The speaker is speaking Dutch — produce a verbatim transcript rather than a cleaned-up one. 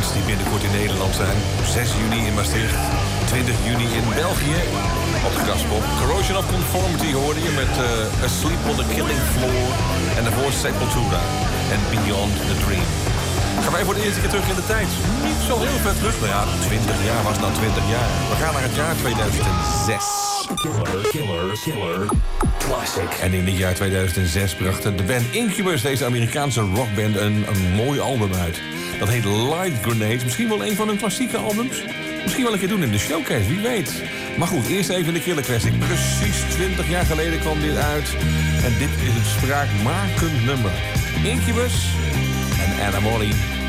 bands die binnenkort in Nederland zijn. zes juni in Maastricht, twintig juni in België. Op de Gaspop. Corrosion of Conformity hoorde je met uh, Asleep on the Killing Floor. En daarvoor Sepultura. En Beyond the Dream. Gaan wij voor de eerste keer terug in de tijd. Niet zo heel ver terug. Nou ja, twintig jaar was nou twintig jaar. We gaan naar het jaar tweeduizend zes. Killer, killer, killer. Classic. En in het jaar tweeduizend zes bracht de band Incubus, deze Amerikaanse rockband, een, een mooi album uit. Dat heet Light Grenades. Misschien wel een van hun klassieke albums. Misschien wel een keer doen in de showcase, wie weet. Maar goed, eerst even de Killer Classic. Precies twintig jaar geleden kwam dit uit. En dit is het spraakmakend nummer. Incubus en Anna Molly.